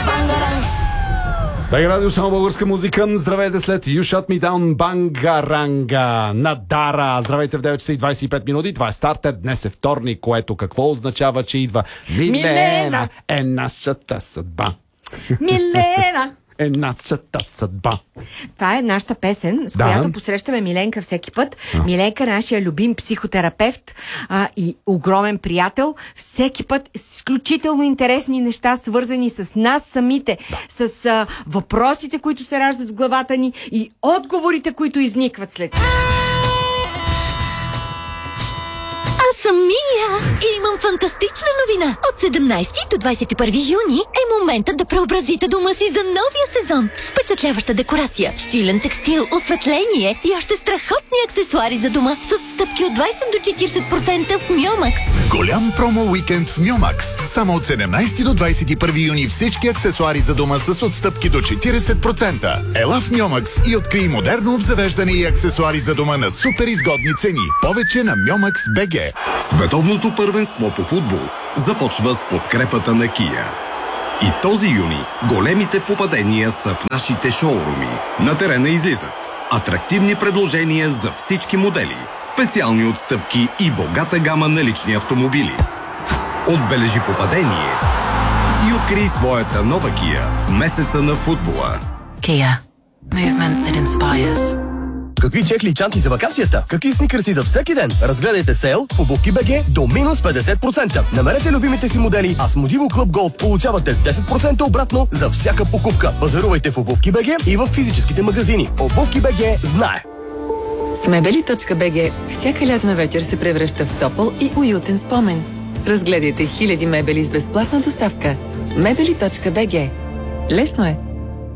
Бангаран. БГ Радио, само българска музика. Здравейте след You Shut Me Down, Бангаранга на Дара. Здравейте в 9 часа и 25 минути. Това е стартер. Днес е вторник, което какво означава, че идва Милена е нашата съдба. Милена е нашата съдба. Това е нашата песен, с която посрещаме Миленка всеки път. Миленка, нашия любим психотерапевт и огромен приятел. Всеки път изключително интересни неща, свързани с нас самите, с въпросите, които се раждат в главата ни и отговорите, които изникват след. Аз съм Мия и имам фантастична новина. От 17 до 21 юни е моментът да преобразите дома си за новия сезон. С впечатляваща декорация, стилен текстил, осветление и още страхотни аксесуари за дома с отстъпки от 20 до 40% в Мьомакс. Голям промо уикенд в Мьомакс. Само от 17 до 21 юни всички аксесуари за дома с отстъпки до 40%. Ела в Мьомакс и открий модерно обзавеждане и аксесуари за дома на супер изгодни цени. Повече на Мьомакс БГ. Световното първенство по футбол започва с подкрепата на Kia. И този юни големите попадения са в нашите шоуруми. На терена излизат атрактивни предложения за всички модели, специални отстъпки и богата гама на лични автомобили. Отбележи попадение и открий своята нова Kia в месеца на футбола. Kia. Movement that inspires. Какви чекли чанти за вакансията? Какви сникърси за всеки ден? Разгледайте сейл в обувки БГ до минус 50%. Намерете любимите си модели, а с Мотиво Club Gold получавате 10% обратно за всяка покупка. Пазарувайте в обувки БГ и в физическите магазини. Обувки БГ знае. С мебели.bg всяка лятна вечер се превръща в топъл и уютен спомен. Разгледайте хиляди мебели с безплатна доставка. Мебели.bg. Лесно е.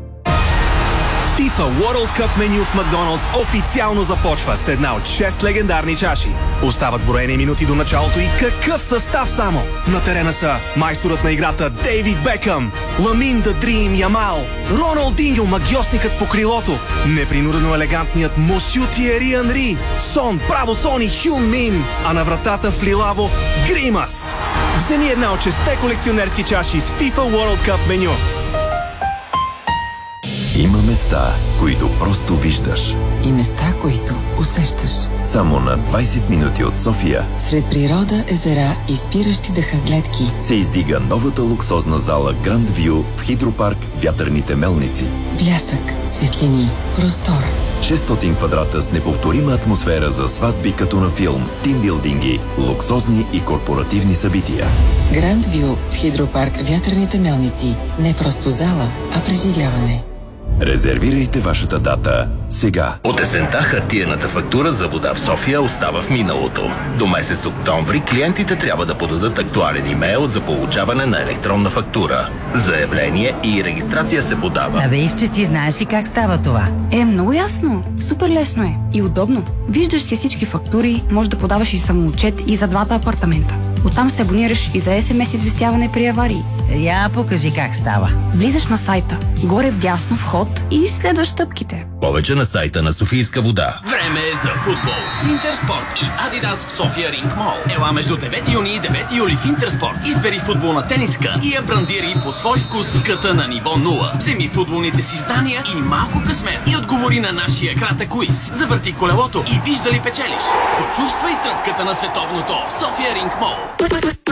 FIFA World Cup меню в Макдоналдс официално започва с една от 6 легендарни чаши. Остават броени минути до началото и какъв състав само! На терена са майсторът на играта Дейвид Бекъм, Ламин да Дрим Ямал, Роналдиньо, магиосникът по крилото, непринудено елегантният Мусю Тиери Анри, Сон, Браво Сон и Хюн Мин, а на вратата в лилаво Гримас. Вземи една от 6 колекционерски чаши с FIFA World Cup меню. Има места, които просто виждаш. И места, които усещаш. Само на 20 минути от София, сред природа, езера и спиращи дъха гледки, се издига новата луксозна зала Grand View в Хидропарк Вятърните мелници. Блясък, светлини, простор. 600 квадрата с неповторима атмосфера за сватби като на филм, тимбилдинги, луксозни и корпоративни събития. Grand View в Хидропарк Вятърните мелници. Не просто зала, а преживяване. Резервирайте вашата дата сега. От есента хартиената фактура за вода в София остава в миналото. До месец октомври клиентите трябва да подадат актуален имейл за получаване на електронна фактура. Заявление и регистрация се подава. Абе, Ивче, ти знаеш ли как става това? Много ясно. Супер лесно е и удобно. Виждаш си всички фактури, можеш да подаваш и самоотчет и за двата апартамента. Оттам се абонираш и за СМС известяване при аварии. Я покажи как става. Влизаш на сайта, горе вдясно вход и следваш стъпките. Повече на сайта на Софийска вода. Време е за футбол с Интерспорт и Адидас в София Ринг Мол. Ела между 9 юни и 9 юли в Интерспорт. Избери футболна тениска и я брандири по свой вкус в къта на ниво 0. Вземи футболните си знания и малко късмет и отговори на нашия кратък квиз. Завърти колелото и вижда ли печелиш. Почувствай тръпката на световното в София Ринг Мол.